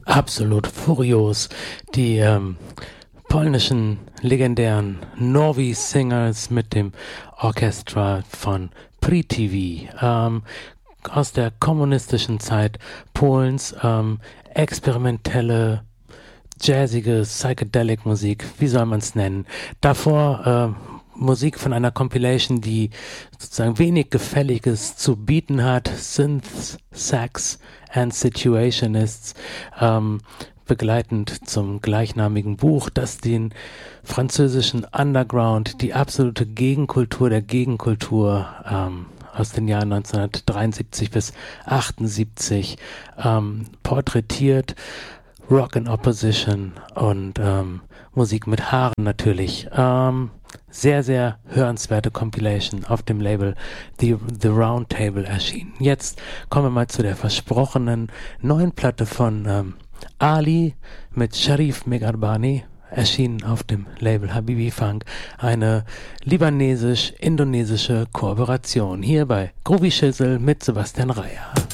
Absolut furios. Die polnischen legendären Novi Singers mit dem Orchestra von Pri-TV aus der kommunistischen Zeit Polens, experimentelle, jazzige, psychedelic Musik, wie soll man es nennen? Davor Musik von einer Compilation, die sozusagen wenig Gefälliges zu bieten hat, Synths, Sax and Situationists, begleitend zum gleichnamigen Buch, das den französischen Underground, die absolute Gegenkultur der Gegenkultur aus den Jahren 1973 bis 78 porträtiert. Rock in Opposition und Musik mit Haaren natürlich. Sehr, sehr hörenswerte Compilation auf dem Label The Round Table erschienen. Jetzt kommen wir mal zu der versprochenen neuen Platte von Ali mit Sharif Megharbani, erschienen auf dem Label Habibi Funk, eine libanesisch-indonesische Kooperation. Hier bei Groovy Shizzle mit Sebastian Reier.